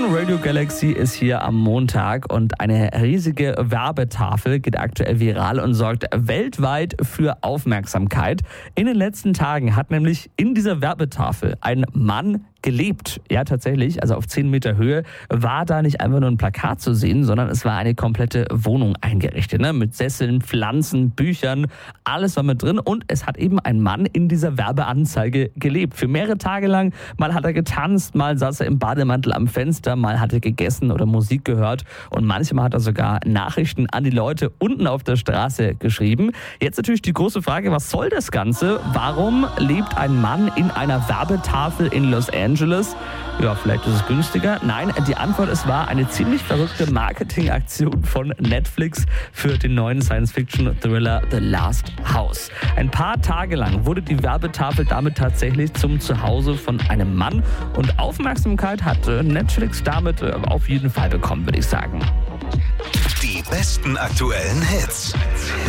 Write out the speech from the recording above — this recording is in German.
Morgen, Radio Galaxy ist hier am Montag und eine riesige Werbetafel geht aktuell viral und sorgt weltweit für Aufmerksamkeit. In den letzten Tagen hat nämlich in dieser Werbetafel ein Mann gelebt. Ja, tatsächlich, also auf 10 Meter Höhe war da nicht einfach nur ein Plakat zu sehen, sondern es war eine komplette Wohnung eingerichtet, ne? Mit Sesseln, Pflanzen, Büchern, alles war mit drin und es hat eben ein Mann in dieser Werbeanzeige gelebt. Für mehrere Tage lang, mal hat er getanzt, mal saß er im Bademantel am Fenster, mal hat er gegessen oder Musik gehört und manchmal hat er sogar Nachrichten an die Leute unten auf der Straße geschrieben. Jetzt natürlich die große Frage, was soll das Ganze? Warum lebt ein Mann in einer Werbetafel in Los Angeles? Ja, vielleicht ist es günstiger. Nein, die Antwort, es war eine ziemlich verrückte Marketingaktion von Netflix für den neuen Science-Fiction-Thriller The Last House. Ein paar Tage lang wurde die Werbetafel damit tatsächlich zum Zuhause von einem Mann und Aufmerksamkeit hat Netflix damit auf jeden Fall bekommen, würde ich sagen. Die besten aktuellen Hits.